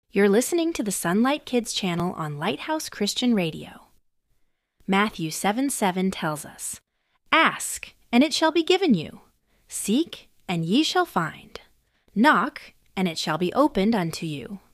You're listening to the Sunlight Kids channel on Lighthouse Christian Radio. Matthew 7:7 tells us, "Ask, and it shall be given you. Seek, and ye shall find. Knock, and it shall be opened unto you."